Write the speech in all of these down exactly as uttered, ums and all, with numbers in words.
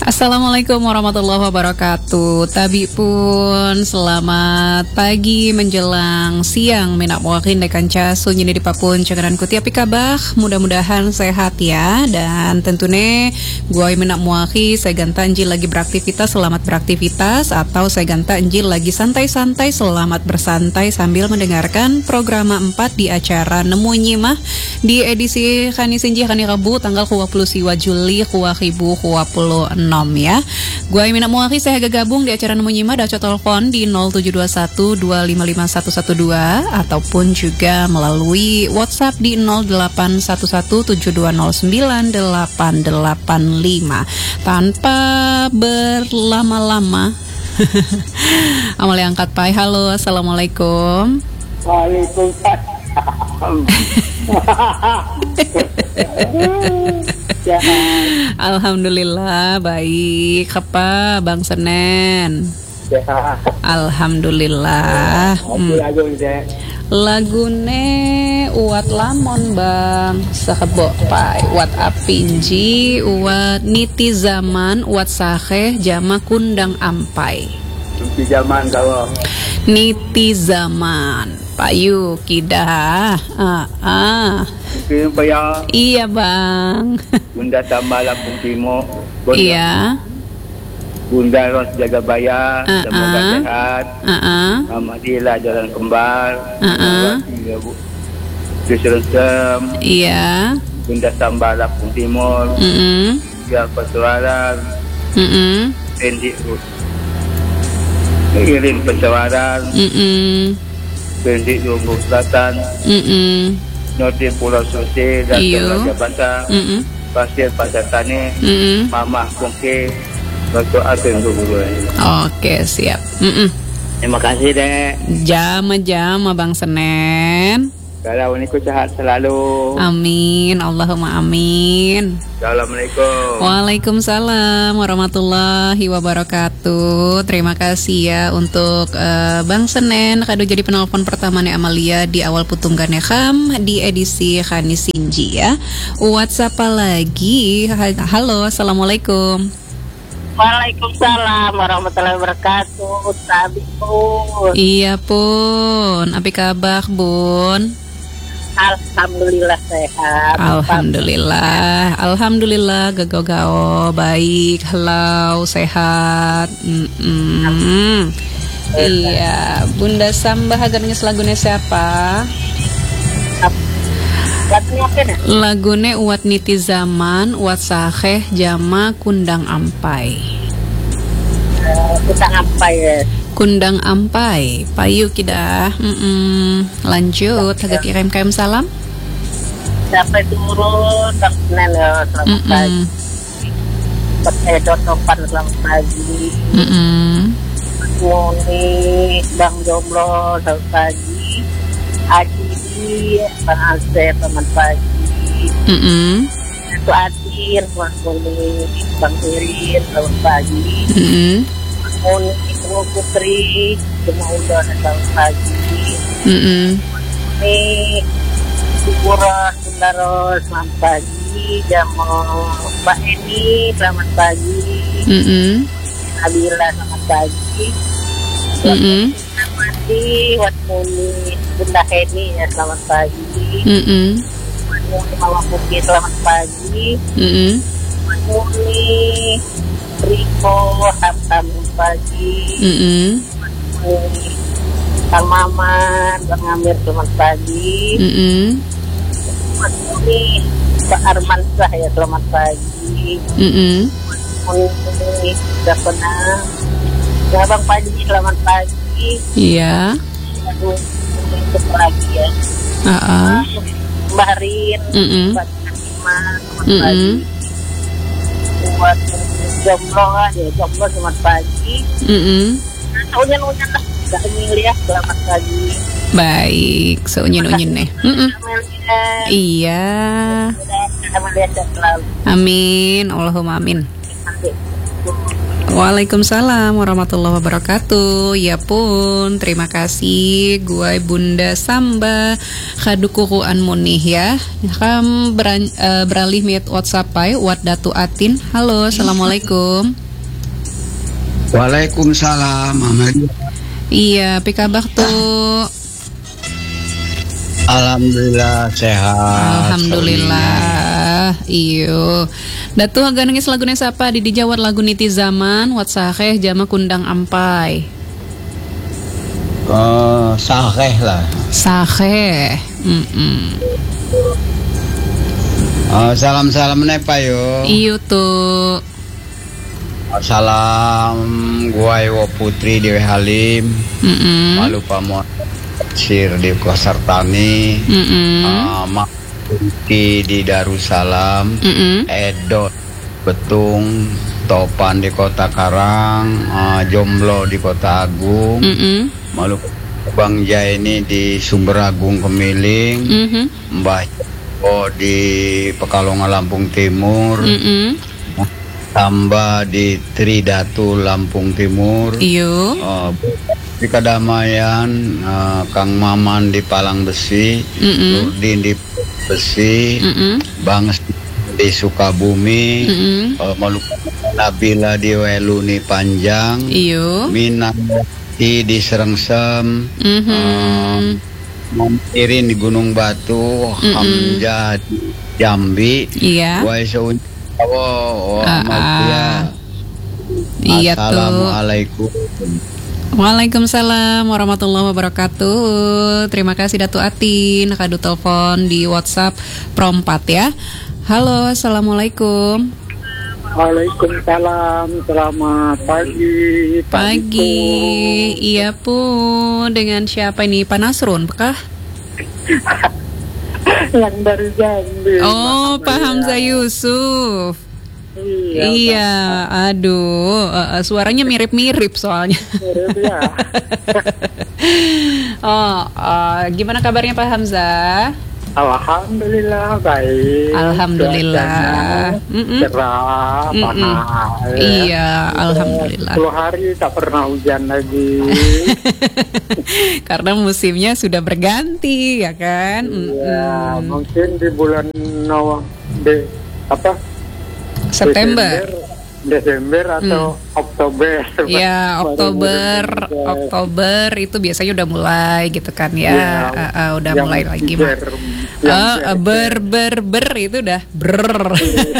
Assalamualaikum warahmatullahi wabarakatuh. Tabi pun selamat pagi menjelang siang. Minak muakin dekan casu nyini di papun cakaran kuti api kabah. Mudah-mudahan sehat ya. Dan tentunya gue minak muaki saya ganta anjil lagi beraktivitas, selamat beraktivitas. Atau saya ganta anjil lagi santai-santai, selamat bersantai sambil mendengarkan program empat di acara Nemu Nyimah di edisi Khani Sinji Khani Rabu tanggal dua puluh siwa Juli dua ribu dua puluh enam ya. Gua Mina Muaki saya gabung di acara Nemu Nyimah, daco telepon di nol tujuh dua satu dua lima lima satu satu dua ataupun juga melalui WhatsApp di nol delapan satu satu tujuh dua nol sembilan delapan delapan lima. Tanpa berlama-lama Amal yang angkat pai. Halo, assalamualaikum. Waalaikumsalam. Alhamdulillah baik. Apa Bang Senen? Alhamdulillah. Hmm. Lagune uat lamon Bang sakebo pai uat apinji uat niti zaman uat sahe jama kundang ampai. Niti zaman kalau niti zaman payu kidah ah ah mungkin payah iya Bang. Bunda tambah Lampung Timur Bunda. Iya Bunda Ros jaga bayar uh-uh. Semoga sehat uh-uh. Alhamdulillah jalan kembar uh-uh. Diserusem iya Bunda tambah Lampung Timur uh-uh. Ya persuaran uh-uh. Pendik Irin persuaran uh-uh. Pendik Lumbung Selatan uh-uh. Noti Pulau Susi dan Raja Basa uh-uh. Pasir Pasar Tani uh-uh. Mamah Kongke Waktu ating dulu. Oke siap. Mm-mm. Terima kasih dek. Jama-jama Bang Senen. Kalau ini sehat selalu. Amin. Allahumma amin. Assalamualaikum. Waalaikumsalam warahmatullahi wabarakatuh. Terima kasih ya untuk uh, Bang Senen. Kado jadi penelpon pertama nih Amalia di awal putunggan Ham di edisi Khani Sinji ya. WhatsApp lagi. Halo, assalamualaikum. Waalaikumsalam warahmatullahi wabarakatuh. Tabi pun. Iya pun. Apa kabar Bun? Alhamdulillah sehat. Alhamdulillah. Alhamdulillah gagau-gau baik. Halo sehat. Mm-mm. Iya. Bunda Sambah agarnya lagunya siapa? Lagune uat niti zaman uat saheh jama kundang ampai. Uh, kundang ampai ya. Kundang ampai payu kita. Mm-mm. Lanjut agak kirim kirim salam. Sampai turun Bang Senen selamat pagi. Pakai dotopan selamat pagi. Muni Bang Jomblo selamat pagi. Aji Bang Alse selamat pagi. Mm-mm. Itu Adin Bang Muni Bang Irin selamat pagi. Mm-mm. Muni Ibu Putri semua udah selamat pagi. Mm-mm. Ini Syukuran Bundaro selamat pagi. Jamu Mbak Eni selamat pagi. Mm-mm. Nabila selamat pagi. Mm-mm. Mati Wat Muni Bunda Heni ya selamat pagi. Mm-mm. Wat Muni Mama Puki selamat pagi. Mm-mm. Wat Muni Riko Hamtam pagi. Mm-mm. Wat Muni Kang Maman Bang Amir selamat pagi. Mm-mm. Wat Muni Pak Arman Sah ya selamat pagi. Mm-mm. Wat Muni sudah pernah ya Bang Panji selamat pagi. Iya. Aduh, untuk lagi ya. Uh-uh. Mbak Rin, Mm-mm. Mbak Fatima, selamat Mm-mm. pagi. Buat jomblo ya, jomblo selamat pagi. Mm-mm. Unyan-unyan lah, gak milih selamat pagi. Baik, seunyin-unyin nih. Mm-mm. Amelia, Iya. Amelia sehat selalu. Amin, Allahumma amin. Nanti Waalaikumsalam warahmatullahi wabarakatuh. Ya pun, terima kasih. Gua Bunda Samba kadukuruan munih ya. Kam beran, uh, beralih mit WhatsApp pai wat datu atin. Halo, assalamualaikum. Waalaikumsalam, Amalia. Iya, pikabah tuh. Alhamdulillah sehat. Alhamdulillah. Iyo. Datu agak nangis lagunya siapa di dijawab lagu niti zaman watsakeh jama kundang ampai. Uh, sakeh lah. Sakeh. Mm-mm. Uh, salam-salam nepa yo. Iyo tuh. Salam gua Iwo Putri Dewi Halim. Mm-mm. Malu pamon Sir di Kosartani. uh, Mak Kunti di Darussalam. Mm-mm. Edo Betung Topan di Kota Karang. uh, Jomblo di Kota Agung. Mm-mm. Maluku Bang Jaini di Sumberagung Kemiling. Mm-hmm. Mbah Oh di Pekalongan Lampung Timur. Mm-mm. Tamba di Tridatu Lampung Timur. Iyo. uh, di Kadamayan. uh, Kang Maman di Palang Besi. Mm-mm. Nurdin di Besi. Mm-mm. Bang di Sukabumi. Mm-mm. uh, Maluku Nabila di Weluni Panjang. Iyo. Minati di Serengsem. Mm-hmm. uh, Irin di Gunung Batu. Mm-mm. Hamzah di Jambi. Iya. Waisun oh, oh, Ah, ah. Iya tuh. Assalamualaikum. Waalaikumsalam warahmatullahi wabarakatuh. Terima kasih Datu Atin. Kadu telepon di WhatsApp Prompat ya. Halo, assalamualaikum. Waalaikumsalam, selamat pagi. Pagi. Iya pun. Dengan siapa ini? Pak Nasrun, kah? Yang dari Jambi. Oh, Pak Hamzah Yusuf. Iya, Iya, aduh, uh, uh, suaranya mirip-mirip soalnya. mirip ya. Oh, uh, gimana kabarnya Pak Hamzah? Alhamdulillah baik. Alhamdulillah. Mm-mm. Cerah, Mm-mm. panas. Iya, alhamdulillah. sepuluh hari tak pernah hujan lagi. Karena musimnya sudah berganti, ya kan? Iya, Mm-mm. mungkin di bulan no, de, apa? September. Desember, Desember atau Oktober. Ya, Baru Oktober, mulai. Oktober itu biasanya udah mulai gitu kan ya, Iya, uh, uh, udah yang mulai lagi mah. ber- yang Oh, ber- ber ber ber itu udah ber.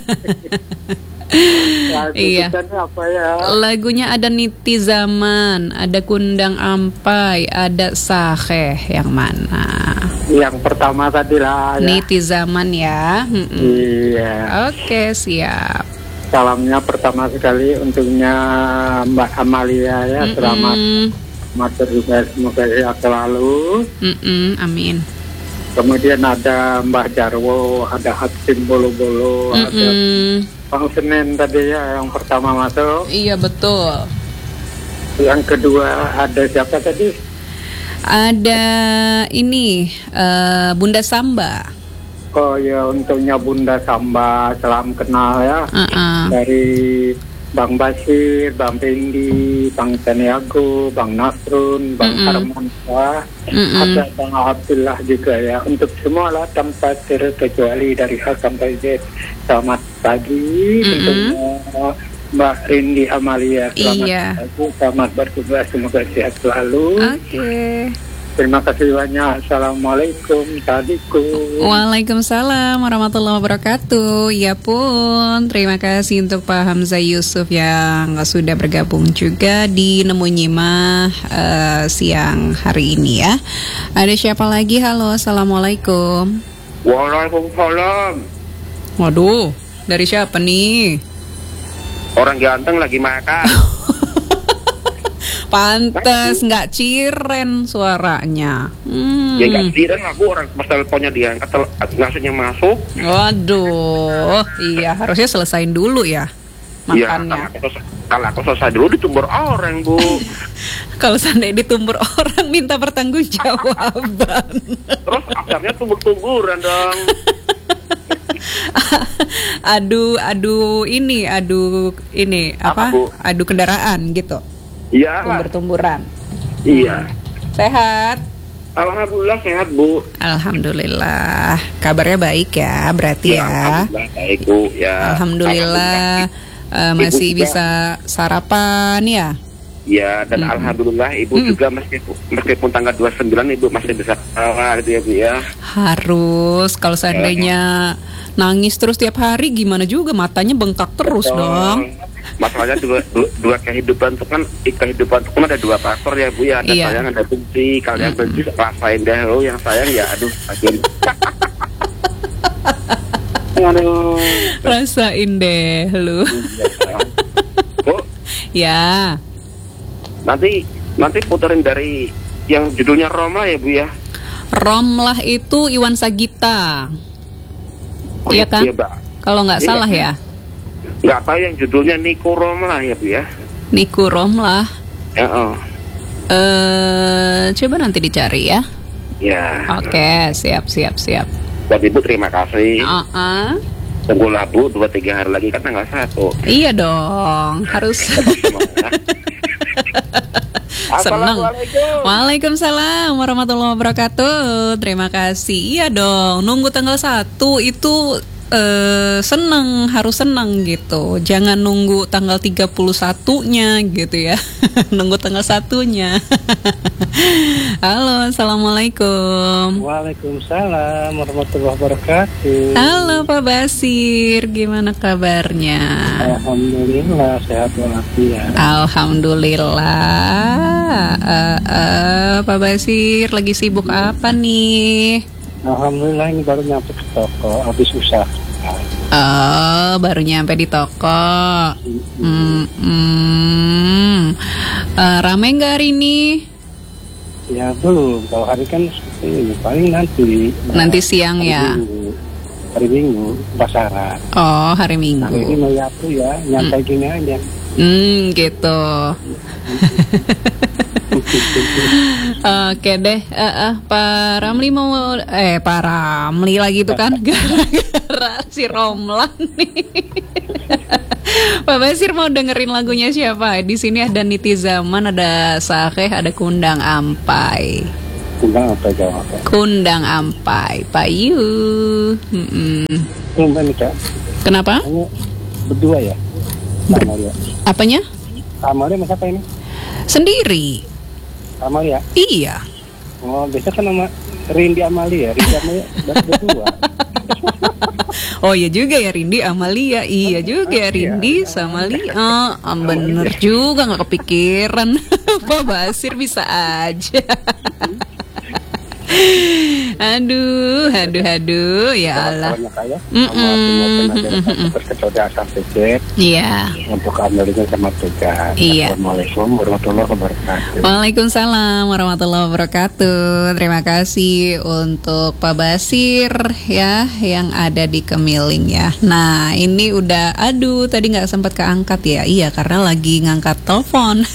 Lagu Iya. kita ini apa ya? Lagunya ada Niti Zaman, ada Kundang Ampai, ada Sakeh, yang mana? Yang pertama tadi lah. Ya. Niti Zaman ya. Mm-mm. Iya. Oke, siap. Salamnya pertama sekali untuknya Mbak Amalia ya. Mm-mm. Selamat selamat bertugas, semoga sehat selalu. Mm-mm, amin. Kemudian ada Mbah Jarwo, ada Hatim Bolo-Bolo, ada Mm-mm. Bang Senen tadi ya yang pertama masuk. Iya betul. Yang kedua ada siapa tadi? Ada ini eh, Bunda Samba. Oh ya, untuknya Bunda Samba, salam kenal ya. Uh-uh. Dari Bang Basir, Bang Pendi, Bang Taniago, Bang Nasrun, Bang Mm-mm. Harmansyah, Mm-mm. ada Bang Abdullah juga ya. Untuk semua lah tanpa terkecuali dari A sampai Z. Selamat pagi, Mm-mm. tentunya Mbak Rindi Amalia. Selamat Iya. pagi, selamat bertugas, semoga sehat selalu. Oke. Terima kasih banyak. Assalamualaikum, Assalamualaikum. Waalaikumsalam warahmatullahi wabarakatuh. Ya pun, terima kasih untuk Pak Hamzah Yusuf yang sudah bergabung juga di Nemu Nyimah eh, siang hari ini ya. Ada siapa lagi? Halo, assalamualaikum. Waalaikumsalam. Waduh, dari siapa nih? Orang ganteng lagi makan. Pantes nggak ciren suaranya. Hmm. Ya nggak tiran aku orang pas teleponnya diangkat, tel- ngasihnya masuk. Waduh, iya harusnya selesain dulu ya Ya kalau makannya. aku, selesai- kalau aku selesai dulu ditumbur orang bu. Kalau seandainya ditumbur orang minta pertanggungjawaban. Terus akhirnya tumbur-tumburan dong. adu adu ini adu ini apa, Apa, Bu? adu kendaraan gitu, Iya. tumbur-tumburan. Iya. Sehat? Alhamdulillah sehat, Bu. Alhamdulillah, kabarnya baik ya berarti ya. Alhamdulillah baik, Bu. Ya. Alhamdulillah, eh, Ibu masih juga. bisa sarapan ya. Ya, dan Mm-mm. alhamdulillah Ibu Mm-mm. juga meskipun, meskipun tanggal dua puluh sembilan Ibu masih bisa ketawa gitu ya, Bu ya. Harus, kalau seandainya nangis terus tiap hari gimana juga, matanya bengkak terus Betul. dong. Masalahnya dua, dua, dua kehidupan itu kan kehidupan itu kan ada dua faktor ya, Bu ya. Ada Iya. sayang, ada benci. Kalau yang benci rasain deh, lo yang sayang ya aduh aduh. Aduh. Rasain deh lu. Bu, Ya, nanti nanti puterin dari yang judulnya Roma ya, Bu ya. Romlah itu Iwan Sagita. Oh, Iya kan? Iya, Mbak. Kalau nggak Iya. salah ya. Nggak tahu yang judulnya Niko Roma ya, Bu ya. Niku Romlah. Ya, oh. Eh, coba nanti dicari ya. Ya. Oke, siap siap siap. Buat Ibu terima kasih. Uh-uh. Tunggulah Bu, dua tiga hari lagi kan tanggal satu. Iya dong, harus. Seneng. Assalamualaikum. Waalaikumsalam warahmatullahi wabarakatuh. Terima kasih. Iya dong, nunggu tanggal satu itu eh, seneng, harus seneng gitu. Jangan nunggu tanggal tiga puluh satunya gitu ya. Nunggu tanggal satunya. Halo, assalamualaikum. Waalaikumsalam warahmatullahi wabarakatuh. Halo Pak Basir, gimana kabarnya? Alhamdulillah sehat walafiat. Alhamdulillah. Eh, eh, Pak Basir lagi sibuk apa nih? Alhamdulillah ini baru nyampe ke toko habis usaha. Oh, baru nyampe di toko. Hmm, hmm. Eh, rame nggak hari ini? Ya belum, kalau hari kan seperti ini paling nanti. Nanti siang hari ya. Minggu, hari Minggu pasaran. Oh, hari Hari ini Minggu. mau yapu ya, nyantai gini aja. Hmm, gitu. Oke deh, eh, eh, Pak Ramli mau eh Pak Ramli lagi tuh kan gara-gara si Romlan nih. Pak Basir mau dengerin lagunya siapa? Di sini ada Niti Zaman, ada Sakeh, ada Kundang Ampai. Kundang apa jawab? Kundang Ampai, Pak Yu. Mm-mm. Tumben Kak. Kenapa? Hanya berdua ya? Ber- Amalia. Apanya? Amalia sama siapa ini? Sendiri. Amalia. Iya. Oh, biasa kan nama Rindi Amalia, Rindi Amalia ber- berdua. Oh iya juga ya Rindi Amalia. Iya juga ya Rindi sama Lia. Oh, bener juga, nggak kepikiran. Pak Basir bisa aja. Aduh, aduh, aduh, ya Allah. Banyak kaya. Mm-mm. Sama semua tenaga berkecoda sampai C Iya. untuk Amalia sama Tugas. Iya. Assalamualaikum warahmatullahi wabarakatuh. Waalaikumsalam warahmatullahi wabarakatuh. Terima kasih untuk Pak Basir ya yang ada di Kemiling ya. Nah ini udah, aduh tadi nggak sempat keangkat ya. Iya karena lagi ngangkat telepon.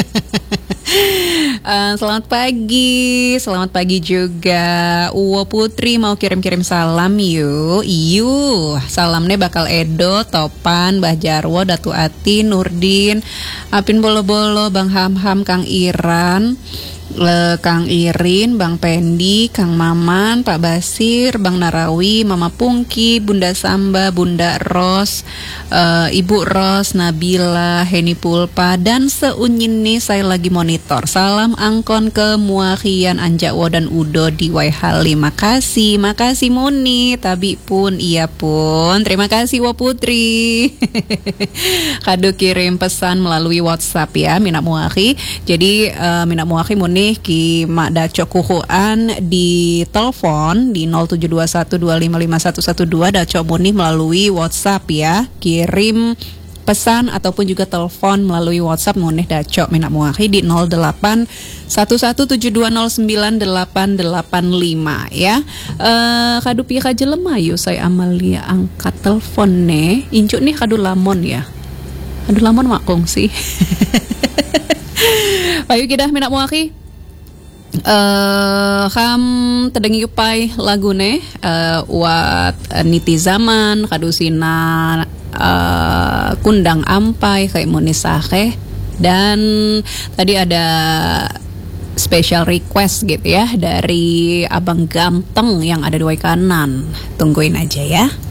Uh, selamat pagi, selamat pagi juga. Uwo Putri mau kirim-kirim salam yuk. Iyu, salamnya bakal Edo, Topan, Mbah Jarwo, Datu Ati, Nurdin, Apin Bolo-Bolo, Bang Ham-Ham, Kang Iran, Le, Kang Irin, Bang Pendi, Kang Maman, Pak Basir, Bang Narawi, Mama Pungki, Bunda Samba, Bunda Ros, uh, Ibu Ros, Nabila, Heni Pulpa, dan seunyin nih saya lagi monitor. Salam angkon ke Muakhian, Anjakwo dan Udo di Waihali. Makasih, makasih Muni, Tabi pun, iya pun. Terima kasih Wo Putri. Kado kirim pesan melalui WhatsApp ya, Mina Muakhi. Jadi uh, Mina Muakhi Muni ki mak daco kuhuan di telepon di nol tujuh dua satu dua lima lima satu satu dua daco muni melalui WhatsApp ya, kirim pesan ataupun juga telepon melalui WhatsApp muneh daco minak muahi di nol delapan satu satu tujuh dua nol sembilan delapan delapan lima ya. Eh kadu piye ka jelema yuk saya Amalia angkat telepon nih injuk nih kadu lamon ya, kadu lamon makung sih. Ayo kita minak muahi. Eh, ham tedengi upai lagune eh, wat eh, niti zaman kadusina eh, kundang ampai kayak munisake, dan tadi ada special request gitu ya dari Abang Ganteng yang ada di Waikanan. Tungguin aja ya.